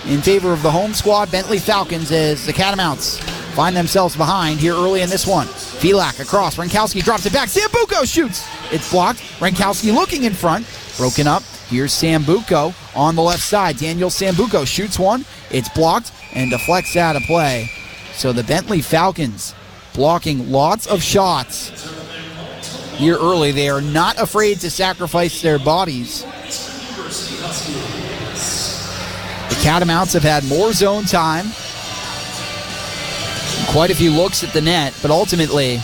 in favor of the home squad, Bentley Falcons, as the Catamounts find themselves behind here early in this one. Felak across. Renkowski drops it back. Sambuco shoots. It's blocked. Renkowski looking in front. Broken up. Here's Sambuco on the left side. Daniel Sambuco shoots one. It's blocked and deflects out of play. So the Bentley Falcons blocking lots of shots here early. They are not afraid to sacrifice their bodies. The Catamounts have had more zone time. Quite a few looks at the net, but ultimately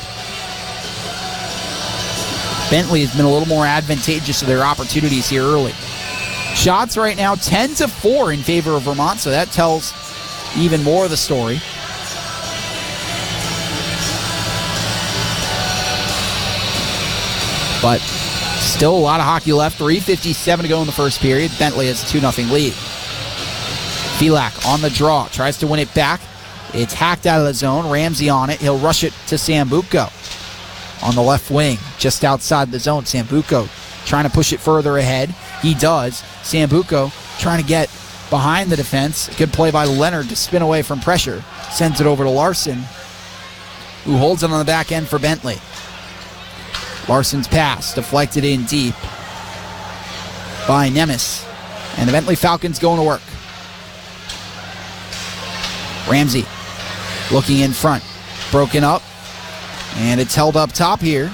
Bentley has been a little more advantageous to their opportunities here early. Shots right now 10-4 in favor of Vermont, so that tells even more of the story. But still a lot of hockey left. 3:57 to go in the first period. Bentley has a 2-0 lead. Felak on the draw. Tries to win it back. It's hacked out of the zone. Ramsey on it. He'll rush it to Sambuco on the left wing, just outside the zone. Sambuco trying to push it further ahead. He does. Sambuco trying to get behind the defense. Good play by Leonard to spin away from pressure. Sends it over to Larson, who holds it on the back end for Bentley. Larson's pass deflected in deep by Nemes. And the Bentley Falcons going to work. Ramsey looking in front. Broken up. And it's held up top here.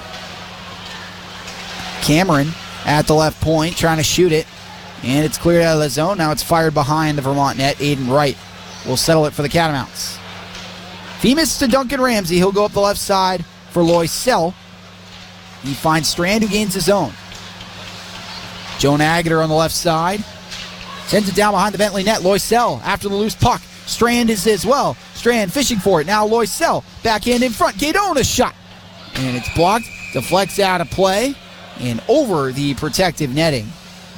Cameron at the left point trying to shoot it. And it's cleared out of the zone. Now it's fired behind the Vermont net. Aiden Wright will settle it for the Catamounts. Femus to Duncan Ramsey. He'll go up the left side for Loisel. He finds Strand, who gains his own. Joan Agater on the left side. Sends it down behind the Bentley net. Loisel after the loose puck. Strand is as well. Strand fishing for it. Now Loisel backhand in front. Gaydon a shot. And it's blocked. Deflects out of play and over the protective netting.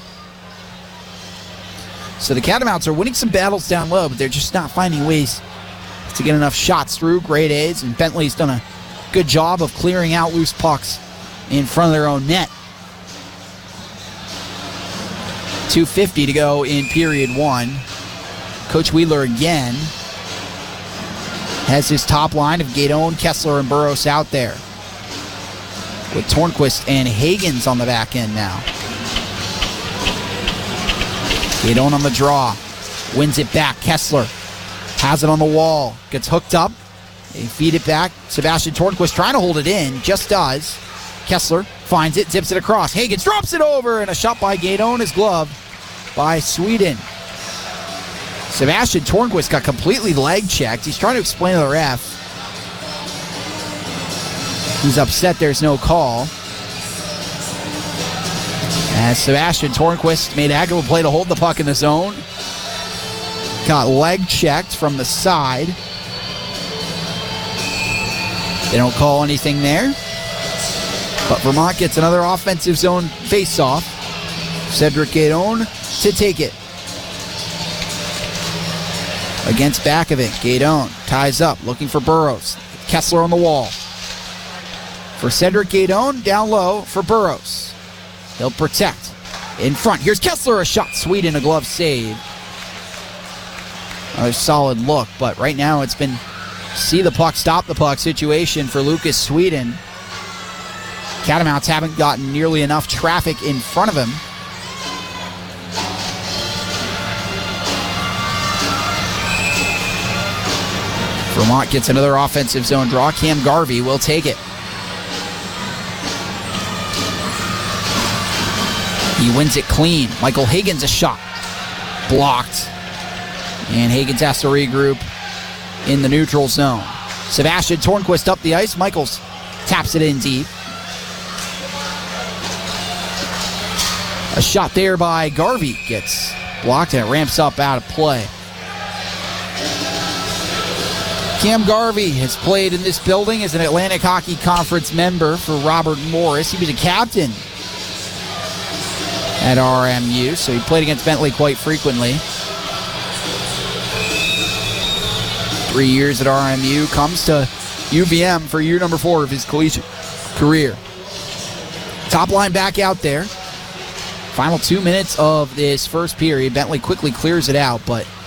So the Catamounts are winning some battles down low, but they're just not finding ways to get enough shots through. Grade A's, and Bentley's done a good job of clearing out loose pucks in front of their own net. 2:50 to go in period one. Coach Wheeler again has his top line of Gaydon, Kessler, and Burroughs out there, with Tornquist and Hagens on the back end now. Gaydon on the draw. Wins it back. Kessler has it on the wall. Gets hooked up. They feed it back. Sebastian Tornquist trying to hold it in. Just does. Kessler finds it. Zips it across. Hagens drops it over. And a shot by Gaydon is gloved by Sweden. Sebastian Tornquist got completely leg checked. He's trying to explain to the ref. He's upset there's no call. As Sebastian Tornquist made a heck of a play to hold the puck in the zone. Got leg checked from the side. They don't call anything there. But Vermont gets another offensive zone face-off. Cedric Gaydon to take it. Against Bakovic. Gaydon ties up, looking for Burroughs. Kessler on the wall. For Cedric Gaydon, down low for Burroughs. He'll protect. In front, here's Kessler, a shot. Sweden, a glove save. Another solid look, but right now it's been see the puck, stop the puck situation for Lucas Sweden. Catamounts haven't gotten nearly enough traffic in front of him. Vermont gets another offensive zone draw. Cam Garvey will take it. He wins it clean. Michael Hagens a shot. Blocked. And Hagens has to regroup in the neutral zone. Sebastian Tornquist up the ice. Michaels taps it in deep. A shot there by Garvey gets blocked and it ramps up out of play. Cam Garvey has played in this building as an Atlantic Hockey Conference member for Robert Morris. He was a captain at RMU, so he played against Bentley quite frequently. 3 years at RMU, comes to UVM for year number 4 of his collegiate career. Top line back out there. Final 2 minutes of this first period. Bentley quickly clears it out, but